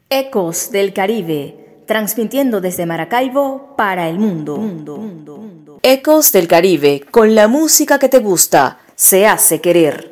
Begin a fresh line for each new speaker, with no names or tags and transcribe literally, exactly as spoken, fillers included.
Ecos del Caribe, transmitiendo desde Maracaibo para el mundo. mundo, mundo, mundo. Ecos del Caribe, con la música que te gusta, se hace querer.